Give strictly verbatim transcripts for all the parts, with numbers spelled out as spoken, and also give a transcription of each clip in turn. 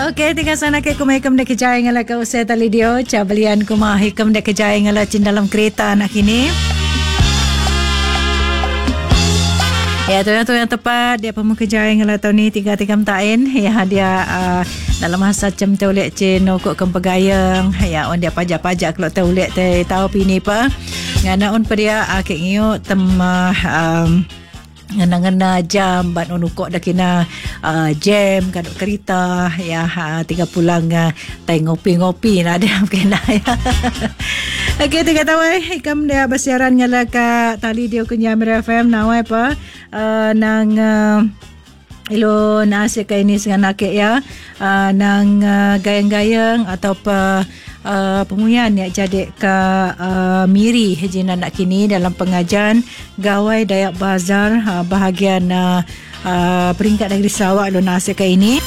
Okey, tinggal sana ke kumai kem dek kejai ngala ka usai tali dio, cabalian kumah hikam dek kejai ngala cin dalam kereta nak kini. Ya, tu yang tu yang tepat dia pun kejai ngala tahun ni tiga tiga tain ya dia uh, dalam masa jam tu lek cin nokok kem pegayang ya on dia pajak-pajak kalau tahu lek te tahu pini pa ngana on pedia akik ngiu tem uh, um, ngena-ngena jam ban unukok dah kena uh, jam kaduk kereta ya uh, tiga pulang uh, tai ngopi-ngopi lah dia kena ya. Okey tiga tawai ikam dia bersiaran ngala ka tali dia kunya Mira F M nawai pa uh, nang uh, ilo nasi kai ni dengan nakik ya uh, nang uh, gayang-gayang atau pa uh, penguyan ya jadi ke uh, miri hejina nak kini dalam pengajian gawai Dayak Bazar uh, bahagian uh, uh, peringkat negeri Sarawak lo nasi kai ini.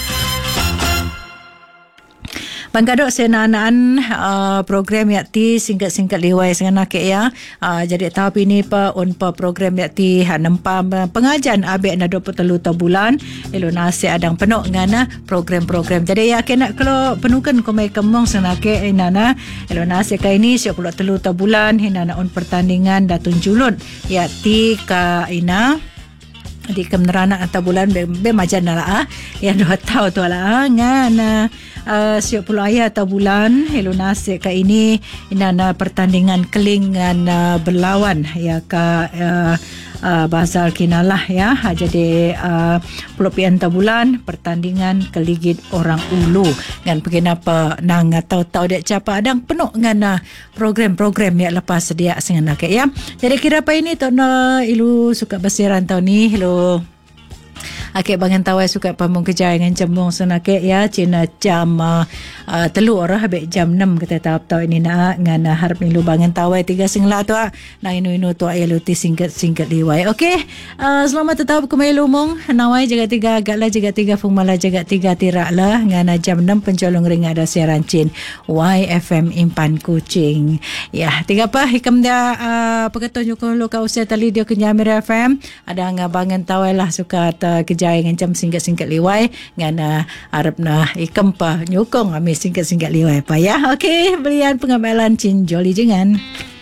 Pangkadok senanaan uh, program yakti singkat-singkat liwai dengan nakik ya. Uh, jadi tahap ini pa on pa program yakti nampa pengajian abek na dua puluh tiga tahun bulan elo nasi adang penuh ngana program-program. Jadi ya kena kalau penuhkan komai kemong senakik inana elo nasi ka ini dua puluh tiga tahun bulan inana on pertandingan datun julun yakti ka ina di kemeneranak atau bulan be, be majan lah ah ya dua tahun tu lah ngana uh, siap puluh ayat atau bulan hello nasik ka ini inana pertandingan kelingan uh, berlawan ya ka uh, uh, bazar kinalah ya ha, jadi uh, puluh pian atau bulan pertandingan keligit orang ulu ngan kenapa nang tahu-tahu dek capa adang penuh ngana program-program ya lepas sedia sengan ke ya. Jadi kira apa ini tu no ilu suka bersiaran tahun ni hello akik bangan tawai suka pamung kejai dengan cembung senakik ya cina jam uh, uh, telur lah habis jam enam kita tahap tahun ini nak dengan uh, harap nilu bangan tawai tiga singla tu ah na inu-inu tu ay luti singkat-singkat liwai. Okey uh, selamat tetap kumai lumong nawai jaga tiga agaklah jaga tiga fungmala jaga tiga tirak lah dengan uh, jam enam pencolong ring ada siaran cin Y F M Impan Kuching ya tiga apa hikam dia uh, peketon nyukun lu ka usai tali dia kenya Mira F M ada ngah bangan tawai lah suka uh, kejai dengan jam singkat-singkat liwai dengan uh, harap na ikam pa nyukong kami singkat-singkat liwai pa ya. Okey berian pengamalan cin joli jangan